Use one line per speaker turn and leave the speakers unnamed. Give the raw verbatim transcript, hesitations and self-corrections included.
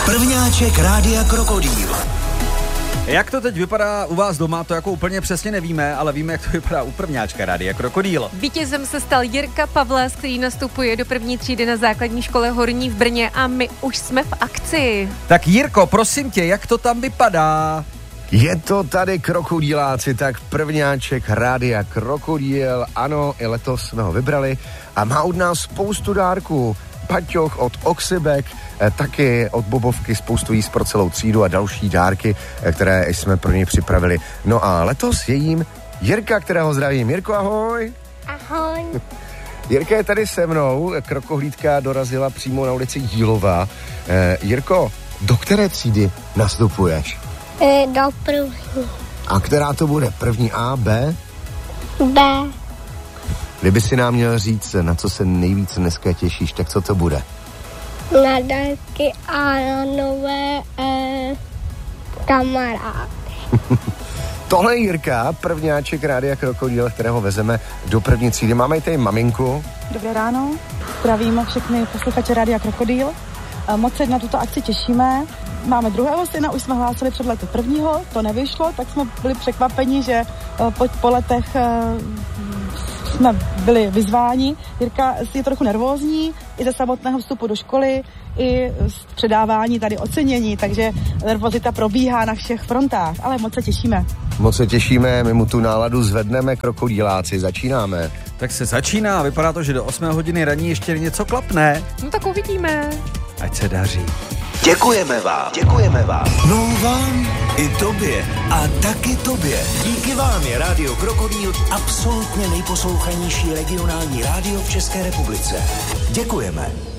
Prvňáček Rádia Krokodýl.
Jak to teď vypadá u vás doma, to jako úplně přesně nevíme, ale víme, jak to vypadá u prvňáčka Rádia Krokodýl.
Vítězem se stal Jirka Pavles, který nastupuje do první třídy na základní škole Horní v Brně a my už jsme v akci.
Tak Jirko, prosím tě, jak to tam vypadá?
Je to tady krokodýláci, tak prvňáček Rádia Krokodýl, ano, i letos jsme ho vybrali a má od nás spoustu dárků. Paťoch od Oxybek, taky od Bobovky spoustu jíst pro celou třídu a další dárky, které jsme pro něj připravili. No a letos je jím Jirka, kterého zdravím. Jirko, ahoj.
Ahoj.
Jirka je tady se mnou, krokohlídka dorazila přímo na ulici Jílová. Eh, Jirko, do které třídy nastupuješ?
E, do první.
A která to bude? První A, B?
B.
Kdyby si nám měl říct, na co se nejvíc dneska těšíš, tak co to bude?
Na dárky a na nové e, kamarády.
Tohle je Jirka, prvňáček Rádia Krokodýl, kterého vezeme do první třídy. Máme i tady maminku.
Dobré ráno, zdravím všechny posluchače Rádia Krokodýl. Moc se na tuto akci těšíme. Máme druhého syna, už jsme hlásili před lety prvního, to nevyšlo, tak jsme byli překvapeni, že po, po letech jsme byli vyzváni. Jirka je trochu nervózní i ze samotného vstupu do školy, i z předávání tady ocenění, takže nervozita probíhá na všech frontách, ale moc se těšíme.
Moc se těšíme, my mu tu náladu zvedneme, krokodýláci, začínáme.
Tak se začíná, vypadá to, že do osmé hodiny raní ještě něco klapne.
No tak uvidíme.
Ať se daří.
Děkujeme vám, děkujeme vám. No vám i tobě a taky tobě. Díky vám je Rádio Krokodýl absolutně nejposlouchanější regionální rádio v České republice. Děkujeme.